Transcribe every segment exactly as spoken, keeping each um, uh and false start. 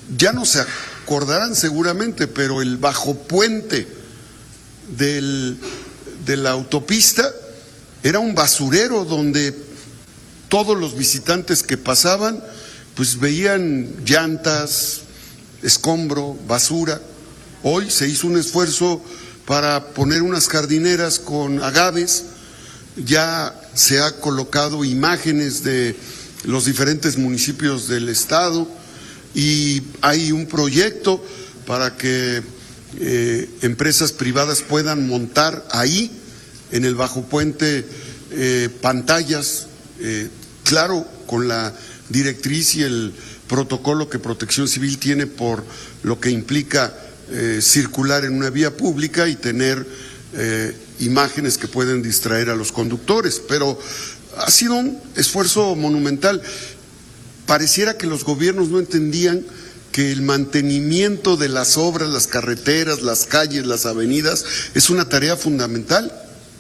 ya no se acordarán seguramente, pero el bajo puente del, de la autopista era un basurero donde todos los visitantes que pasaban pues veían llantas, escombro, basura. Hoy se hizo un esfuerzo para poner unas jardineras con agaves, ya se ha colocado imágenes de los diferentes municipios del estado y hay un proyecto para que eh, empresas privadas puedan montar ahí en el bajo puente eh, pantallas, eh, claro, con la directriz y el protocolo que Protección Civil tiene por lo que implica eh, circular en una vía pública y tener eh, imágenes que pueden distraer a los conductores, pero ha sido un esfuerzo monumental. Pareciera que los gobiernos no entendían que el mantenimiento de las obras, las carreteras, las calles, las avenidas, es una tarea fundamental.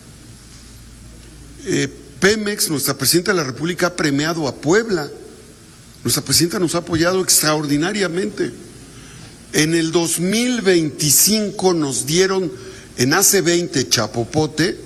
Eh, Pemex, nuestra presidenta de la República, ha premiado a Puebla. Nuestra presidenta nos ha apoyado extraordinariamente. En el dos mil veinticinco nos dieron en A C veinte Chapopote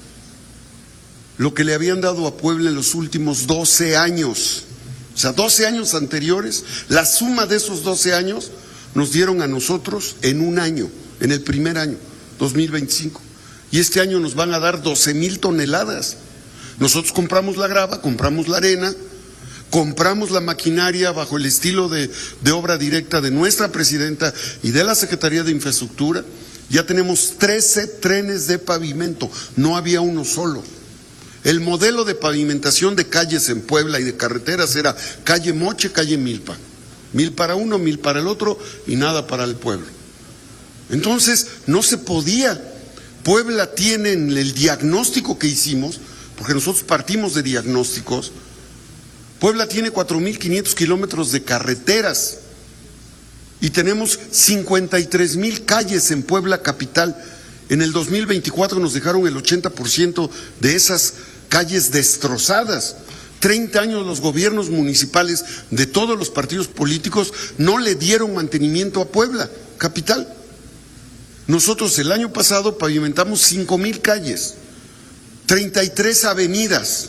lo que le habían dado a Puebla en los últimos doce años. O sea, doce años anteriores, la suma de esos doce años nos dieron a nosotros en un año, en el primer año, dos mil veinticinco. Y este año nos van a dar doce mil toneladas. Nosotros compramos la grava, compramos la arena, compramos la maquinaria bajo el estilo de, de obra directa de nuestra presidenta y de la Secretaría de Infraestructura. Ya tenemos trece trenes de pavimento, no había uno solo. El modelo de pavimentación de calles en Puebla y de carreteras era calle Moche, calle Milpa. Mil para uno, mil para el otro y nada para el pueblo. Entonces, no se podía. Puebla tiene en el diagnóstico que hicimos, porque nosotros partimos de diagnósticos, Puebla tiene cuatro mil quinientos kilómetros de carreteras y tenemos cincuenta y tres mil calles en Puebla capital. En el dos mil veinticuatro nos dejaron el ochenta por ciento de esas calles destrozadas. treinta años los gobiernos municipales de todos los partidos políticos no le dieron mantenimiento a Puebla capital. Nosotros el año pasado pavimentamos cinco mil calles, treinta y tres avenidas,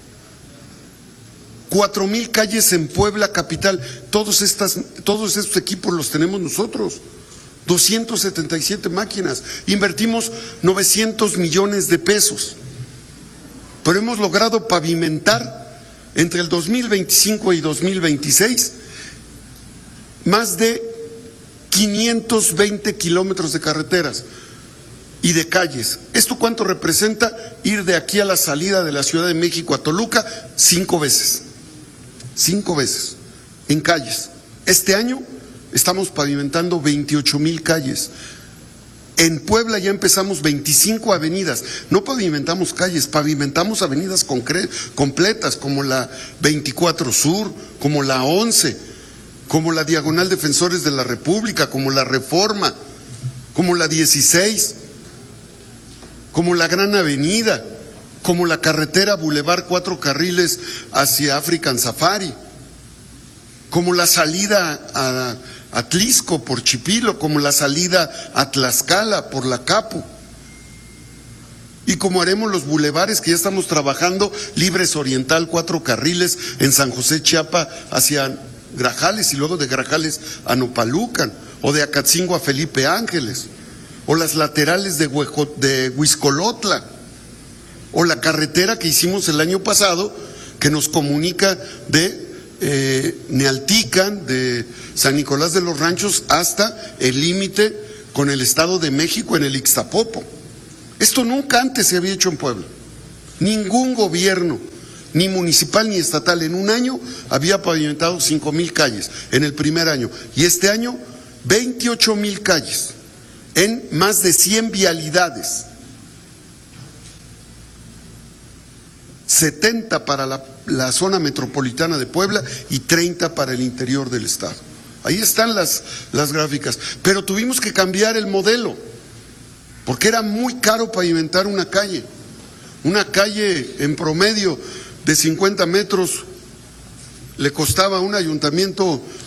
cuatro mil calles en Puebla capital. Todos, estas, todos estos equipos los tenemos nosotros. doscientas setenta y siete máquinas, invertimos novecientos millones de pesos, pero hemos logrado pavimentar entre el dos mil veinticinco y dos mil veintiséis más de quinientos veinte kilómetros de carreteras y de calles. ¿Esto cuánto representa? Ir de aquí a la salida de la Ciudad de México a Toluca cinco veces, cinco veces en calles. Este año estamos pavimentando veintiocho mil calles. En Puebla ya empezamos veinticinco avenidas. No pavimentamos calles, pavimentamos avenidas completas, como la veinticuatro Sur, como la once, como la Diagonal Defensores de la República, como la Reforma, como la dieciséis, como la Gran Avenida, como la carretera Boulevard Cuatro Carriles hacia African Safari, como la salida a Atlisco por Chipilo, como la salida a Tlaxcala por La Capu, y como haremos los bulevares que ya estamos trabajando, Libres Oriental, Cuatro Carriles en San José Chiapa hacia Grajales y luego de Grajales a Nopalucan, o de Acatzingo a Felipe Ángeles, o las laterales de, Huejo, de Huizcolotla, o la carretera que hicimos el año pasado que nos comunica de Eh, Nealtican, de San Nicolás de los Ranchos hasta el límite con el Estado de México en el Ixtapopo. Esto nunca antes se había hecho en Puebla. Ningún gobierno, ni municipal ni estatal, en un año había pavimentado cinco mil calles en el primer año, y este año veintiocho mil calles en más de cien vialidades, setenta para la, la zona metropolitana de Puebla y treinta para el interior del estado. Ahí están las, las gráficas, pero tuvimos que cambiar el modelo, porque era muy caro pavimentar una calle. Una calle en promedio de cincuenta metros le costaba a un ayuntamiento